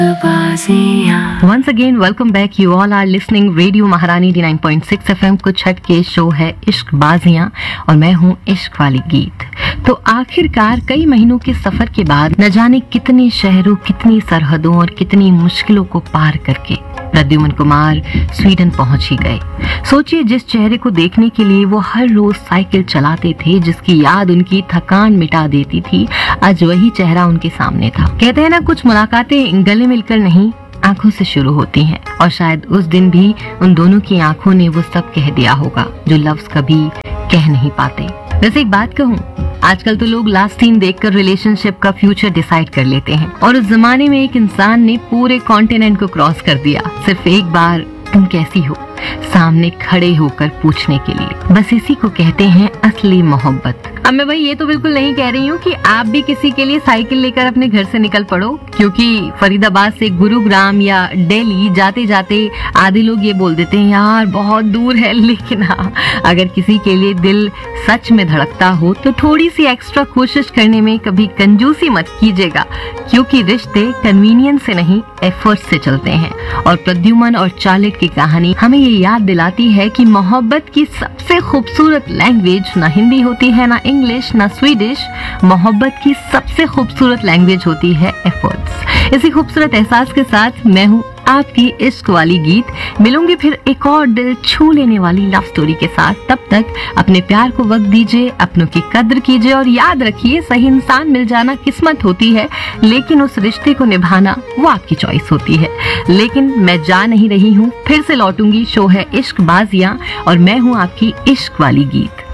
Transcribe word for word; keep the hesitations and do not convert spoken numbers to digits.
Once again, welcome back. You all are listening Radio Maharani eighty nine point six F M. कुछ हट के show है इश्क बाजियां और मैं हूँ इश्क वाली गीत। तो आखिरकार कई महीनों के सफर के बाद न जाने कितने शहरों, कितनी सरहदों और कितनी मुश्किलों को पार करके प्रद्युमन कुमार स्वीडन पहुंच ही गए। सोचिए, जिस चेहरे को देखने के लिए वो हर रोज साइकिल चलाते थे, जिसकी याद उनकी थकान मिटा देती थी, आज वही चेहरा उनके सामने था। कहते हैं ना, कुछ मुलाकातें गले मिलकर नहीं, आंखों से शुरू होती हैं। और शायद उस दिन भी उन दोनों की आंखों ने वो सब कह दिया होगा जो लफ्ज कभी कह नहीं पाते। वैसे एक बात कहूँ, आजकल तो लोग लास्ट सीन देखकर रिलेशनशिप का फ्यूचर डिसाइड कर लेते हैं, और उस जमाने में एक इंसान ने पूरे कॉन्टिनेंट को क्रॉस कर दिया सिर्फ एक बार तुम कैसी हो सामने खड़े होकर पूछने के लिए। बस इसी को कहते हैं असली मोहब्बत। अब मैं भाई ये तो बिल्कुल नहीं कह रही हूँ कि आप भी किसी के लिए साइकिल लेकर अपने घर से निकल पड़ो, क्योंकि फरीदाबाद से गुरुग्राम या दिल्ली जाते जाते आधे लोग ये बोल देते हैं यार बहुत दूर है। लेकिन हाँ, अगर किसी के लिए दिल सच में धड़कता हो तो थोड़ी सी एक्स्ट्रा कोशिश करने में कभी कंजूसी मत कीजिएगा, क्योंकि रिश्ते कन्वीनियंस से नहीं एफर्ट से चलते हैं। और प्रद्युमन और चार्लेट की कहानी हमें ये याद दिलाती है कि मोहब्बत की सबसे खूबसूरत लैंग्वेज ना हिंदी होती है, ना इंग्लिश, ना स्वीडिश। मोहब्बत की सबसे खूबसूरत लैंग्वेज होती है एफर्ट्स। इसी खूबसूरत एहसास के साथ मैं हूँ आपकी इश्क वाली गीत। मिलूंगी फिर एक और दिल छू लेने वाली लव स्टोरी के साथ। तब तक अपने प्यार को वक्त दीजिए, अपनों की कद्र कीजिए और याद रखिए, सही इंसान मिल जाना किस्मत होती है, लेकिन उस रिश्ते को निभाना वो आपकी चॉइस होती है। लेकिन मैं जा नहीं रही हूँ, फिर से लौटूंगी। शो है इश्क बाजियां और मैं हूँ आपकी इश्क वाली गीत।